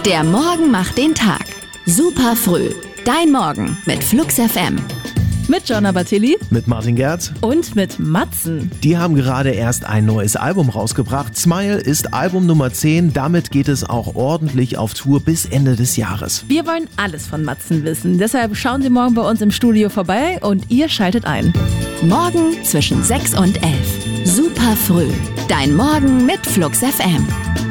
Der Morgen macht den Tag. Super früh. Dein Morgen mit Flux FM. Mit Jonna Bartilli. Mit Martin Gerz. Und mit Matzen. Die haben gerade erst ein neues Album rausgebracht. Smile ist Album Nummer 10. Damit geht es auch ordentlich auf Tour bis Ende des Jahres. Wir wollen alles von Matzen wissen. Deshalb schauen Sie morgen bei uns im Studio vorbei und ihr schaltet ein. Morgen zwischen 6 und 11. Super früh. Dein Morgen mit Flux FM.